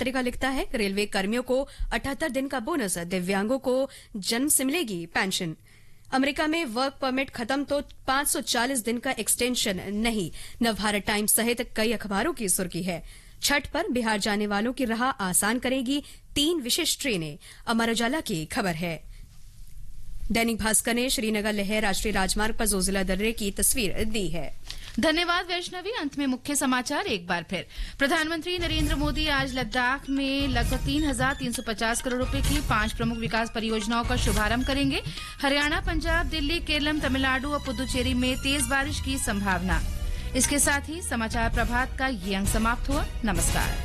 पत्रिका लिखता है रेलवे कर्मियों को 78 दिन का बोनस, दिव्यांगों को जन्म से मिलेगी पेंशन। अमेरिका में वर्क परमिट खत्म तो 540 दिन का एक्सटेंशन नहीं। नवभारत टाइम्स सहित कई अखबारों की सुर्खी है। छठ पर बिहार जाने वालों की राह आसान करेगी 3 विशेष ट्रेनें। अमर उजाला की खबर है। दैनिक भास्कर ने श्रीनगर लेह राष्ट्रीय राजमार्ग पर जोजिला दर्रे की तस्वीर दी है। धन्यवाद वैष्णवी। अंत में मुख्य समाचार एक बार फिर। प्रधानमंत्री नरेंद्र मोदी आज लद्दाख में लगभग 3,350 करोड़ रुपए की 5 प्रमुख विकास परियोजनाओं का शुभारंभ करेंगे। हरियाणा, पंजाब, दिल्ली, केरलम, तमिलनाडु और पुदुचेरी में तेज बारिश की संभावना। इसके साथ ही समाचार प्रभात का ये अंक समाप्त हुआ। नमस्कार।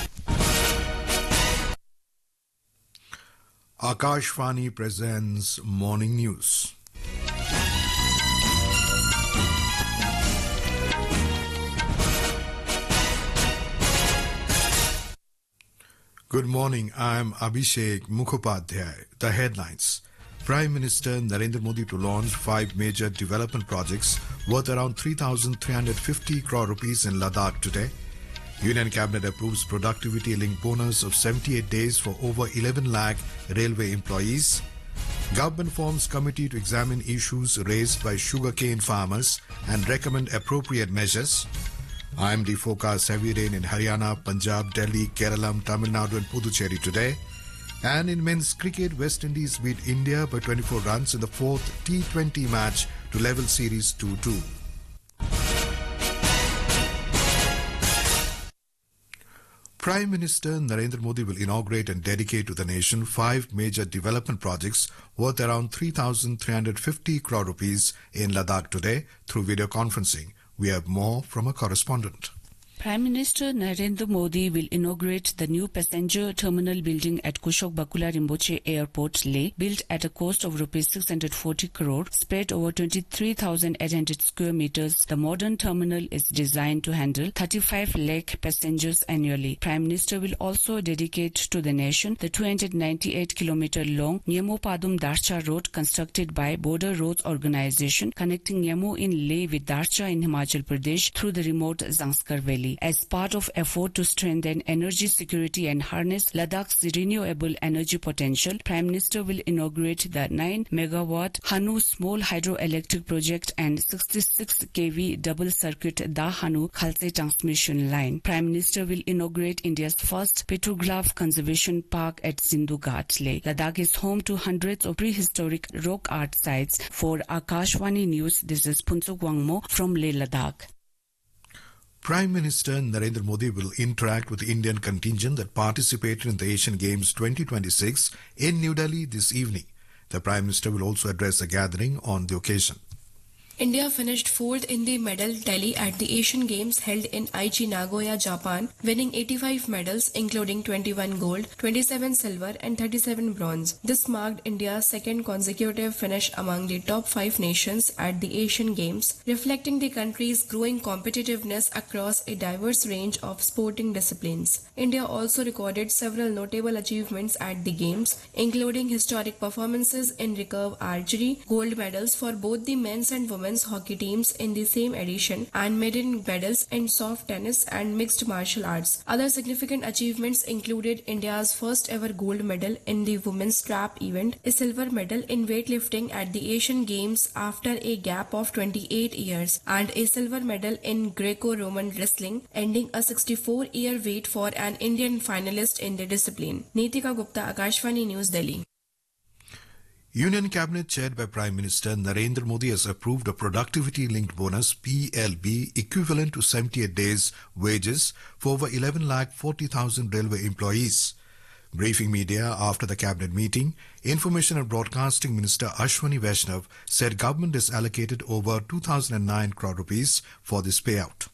Akashvani presents Morning News. Good morning, I am Abhishek Mukhopadhyay. The headlines. Prime Minister Narendra Modi to launch 5 major development projects worth around 3,350 crore rupees in Ladakh today. Union Cabinet approves productivity-linked bonus of 78 days for over 11 lakh railway employees. Government forms committee to examine issues raised by sugarcane farmers and recommend appropriate measures. IMD forecasts heavy rain in Haryana, Punjab, Delhi, Kerala, Tamil Nadu and Puducherry today. And in men's cricket, West Indies beat India by 24 runs in the 4th T20 match to level series 2-2. Prime Minister Narendra Modi will inaugurate and dedicate to the nation 5 major development projects worth around 3,350 crore rupees in Ladakh today through video conferencing. We have more from a correspondent. Prime Minister Narendra Modi will inaugurate the new passenger terminal building at Kushok Bakula Rinpoche Airport, Leh, built at a cost of Rs 640 crore, spread over 23,800 square meters. The modern terminal is designed to handle 35 lakh passengers annually. Prime Minister will also dedicate to the nation the 298-kilometer long Nyemo Padum Darcha road constructed by Border Roads Organization, connecting Nyemo in Leh with Darcha in Himachal Pradesh through the remote Zanskar Valley. As part of effort to strengthen energy security and harness Ladakh's renewable energy potential, Prime Minister will inaugurate the 9-megawatt Hanu small hydroelectric project and 66 kV double circuit Da Hanu Khalse transmission line. Prime Minister will inaugurate India's first petroglyph conservation park at Sindhu Ghat, Leh. Ladakh is home to hundreds of prehistoric rock art sites. For Akashvani News, this is Phuntsuk Wangmo from Leh, Ladakh. Prime Minister Narendra Modi will interact with the Indian contingent that participated in the Asian Games 2026 in New Delhi this evening. The Prime Minister will also address a gathering on the occasion. India finished 4th in the medal tally at the Asian Games held in Aichi, Nagoya, Japan, winning 85 medals including 21 gold, 27 silver and 37 bronze. This marked India's second consecutive finish among the top 5 nations at the Asian Games, reflecting the country's growing competitiveness across a diverse range of sporting disciplines. India also recorded several notable achievements at the Games, including historic performances in recurve archery, gold medals for both the men's and women's hockey teams in the same edition, and maiden medals in soft tennis and mixed martial arts. Other significant achievements included India's first ever gold medal in the women's trap event, a silver medal in weightlifting at the Asian Games after a gap of 28 years, and a silver medal in Greco-Roman wrestling, ending a 64-year wait for an Indian finalist in the discipline. Neetika Gupta, Akashvani News, Delhi. Union Cabinet chaired by Prime Minister Narendra Modi has approved a productivity-linked bonus PLB equivalent to 78 days wages for over 11,40,000 railway employees. Briefing media after the cabinet meeting, Information and Broadcasting Minister Ashwani Vaishnav said government has allocated over 2,009 crore rupees for this payout.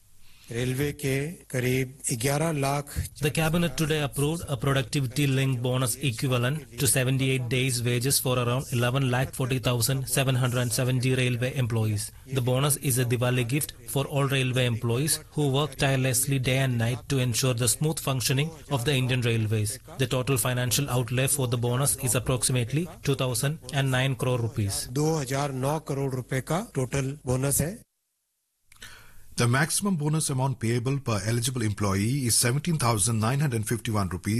The cabinet today approved a productivity-linked bonus equivalent to 78 days wages for around 11,40,770 railway employees. The bonus is a Diwali gift for all railway employees who work tirelessly day and night to ensure the smooth functioning of the Indian Railways. The total financial outlay for the bonus is approximately 2,009 crore rupees. 2009 crore रुपए का total bonus है. The maximum bonus amount payable per eligible employee is 17,951 rupees